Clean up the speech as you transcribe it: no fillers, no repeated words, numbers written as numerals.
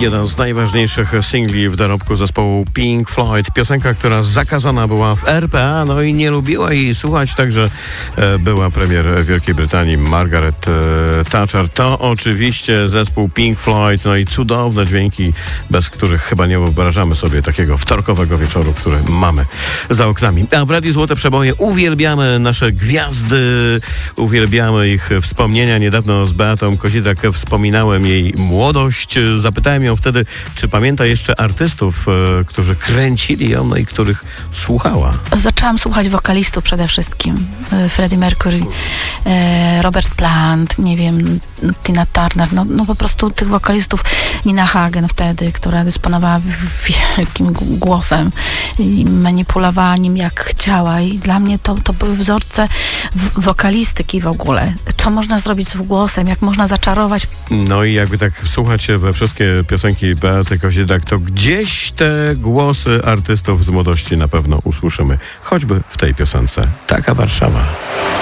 Jeden z najważniejszych singli w dorobku zespołu Pink Floyd. Piosenka, która zakazana była w RPA, no i nie lubiła jej słuchać, także była premier w Wielkiej Brytanii Margaret Thatcher. To oczywiście zespół Pink Floyd, no i cudowne dźwięki, bez których chyba nie wyobrażamy sobie takiego wtorkowego wieczoru, który mamy za oknami. A w Radiu Złote Przeboje uwielbiamy nasze gwiazdy, uwielbiamy ich wspomnienia. Niedawno z Beatą Kozidak wspominałem jej młodość. Zapytałem ją wtedy, czy pamięta jeszcze artystów, którzy kręcili ją, no i których słuchała. Zaczęłam słuchać wokalistów przede wszystkim. Freddie Mercury, Robert Plant, nie wiem, Tina Turner, no po prostu tych wokalistów. Nina Hagen wtedy, która dysponowała wielkim głosem i manipulowała nim jak chciała, i dla mnie to były wzorce wokalistyki w ogóle. Co można zrobić z głosem, jak można zaczarować. No i jakby tak słuchać we wszystkie piosenki Beaty Kozidak, to gdzieś te głosy artystów z młodości na pewno usłyszymy. Choćby w tej piosence. Taka Warszawa.